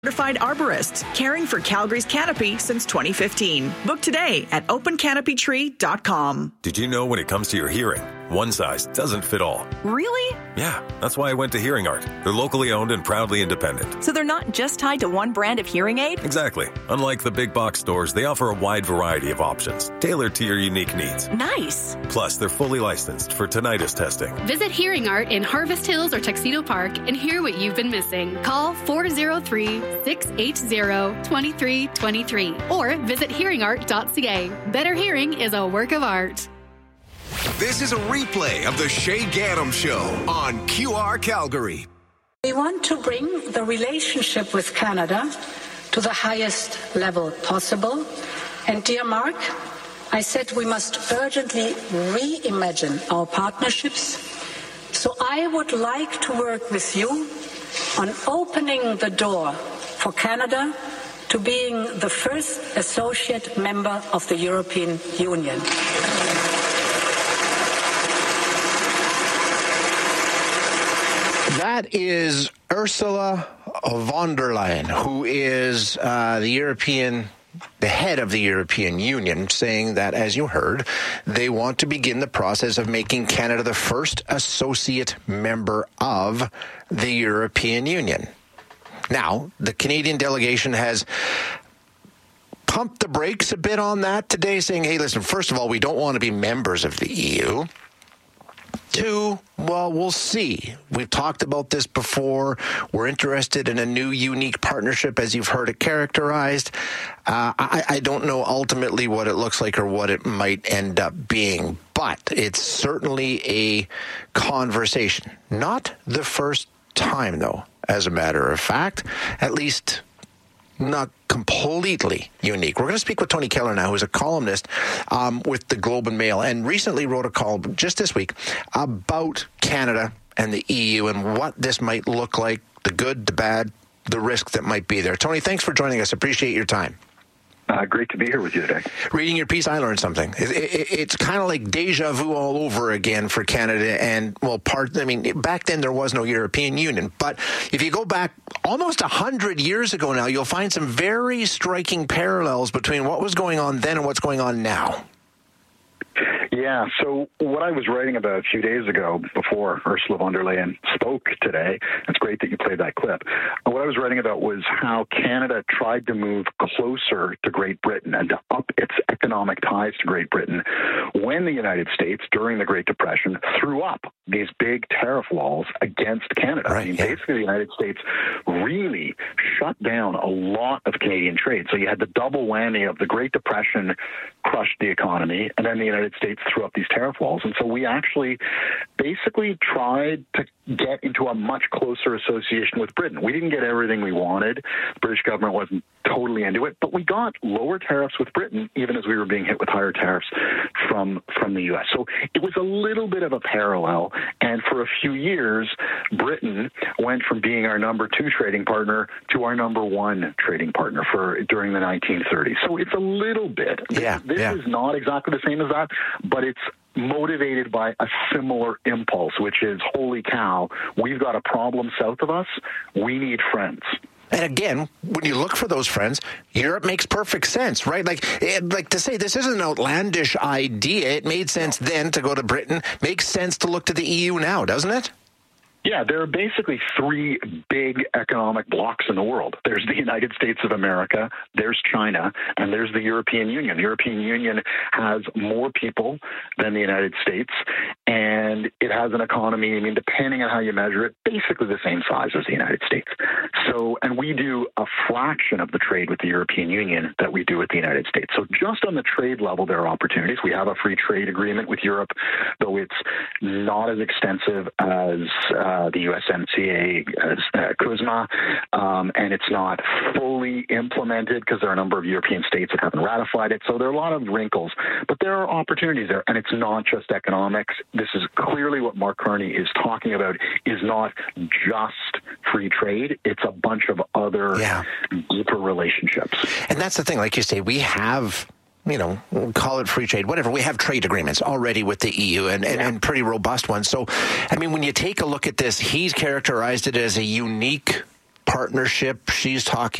Certified arborists, caring for Calgary's canopy since 2015. Book today at opencanopytree.com. Did you know when it comes to your hearing, one size doesn't fit all? Really? Yeah, that's why I went to Hearing Art. They're locally owned and proudly independent. So they're not just tied to one brand of hearing aid? Exactly. Unlike the big box stores, they offer a wide variety of options, tailored to your unique needs. Nice. Plus, they're fully licensed for tinnitus testing. Visit Hearing Art in Harvest Hills or Tuxedo Park and hear what you've been missing. Call 403-680-2323 or visit hearingart.ca. Better hearing is a work of art. This is a replay of the Shay Gaddam Show on QR Calgary. We want to bring the relationship with Canada to the highest level possible. And dear Mark, I said we must urgently reimagine our partnerships. So I would like to work with you on opening the door for Canada to being the first associate member of the European Union. That is Ursula von der Leyen, who is the head of the European Union, saying that, as you heard, they want to begin the process of making Canada the first associate member of the European Union. Now, the Canadian delegation has pumped the brakes a bit on that today, saying, hey, listen, first of all, we don't want to be members of the EU. Two, well, we'll see. We've talked about this before. We're interested in a new, unique partnership, as you've heard it characterized. I don't know ultimately what it looks like or what it might end up being, but it's certainly a conversation. Not the first time, though, as a matter of fact, at least not completely unique. We're going to speak with Tony Keller now, who's a columnist with the Globe and Mail, and recently wrote a column just this week about Canada and the EU and what this might look like, the good, the bad, the risk that might be there. Tony, thanks for joining us. Appreciate your time. Great to be here with you today. Reading your piece, I learned something. It's kind of like deja vu all over again for Canada. And, well, back then there was no European Union. But if you go back almost 100 years ago now, you'll find some very striking parallels between what was going on then and what's going on now. Yeah, so what I was writing about a few days ago before Ursula von der Leyen spoke today, it's great that you played that clip, what I was writing about was how Canada tried to move closer to Great Britain and to up its economic ties to Great Britain when the United States, during the Great Depression, threw up these big tariff walls against Canada. Right, basically, the United States really shut down a lot of Canadian trade. So you had the double whammy of the Great Depression crushed the economy, and then the United States threw up these tariff walls. And so we actually basically tried to get into a much closer association with Britain. We didn't get everything we wanted. The British government wasn't totally into it, but we got lower tariffs with Britain, even as we were being hit with higher tariffs from the U.S. So it was a little bit of a parallel. And for a few years, Britain went from being our number 2 trading partner to our number 1 trading partner during the 1930s. So it's a little bit. This is not exactly the same as that, but it's motivated by a similar impulse, which is, holy cow, we've got a problem south of us. We need friends. And again, when you look for those friends, Europe makes perfect sense, right? Like to say this isn't an outlandish idea. It made sense then to go to Britain. Makes sense to look to the EU now, doesn't it? Yeah, there are basically 3 big economic blocs in the world. There's the United States of America, there's China, and there's the European Union. The European Union has more people than the United States, and it has an economy, depending on how you measure it, basically the same size as the United States. So, and we do a fraction of the trade with the European Union that we do with the United States. So just on the trade level, there are opportunities. We have a free trade agreement with Europe, though it's not as extensive as the USMCA, CUSMA, and it's not fully implemented because there are a number of European states that haven't ratified it. So there are a lot of wrinkles, but there are opportunities there, and it's not just economics. This is clearly what Mark Carney is talking about, is not just free trade. It's a bunch of other deeper relationships. And that's the thing, like you say, we have, we'll call it free trade, whatever. We have trade agreements already with the EU and pretty robust ones. So, when you take a look at this, he's characterized it as a unique partnership she's talking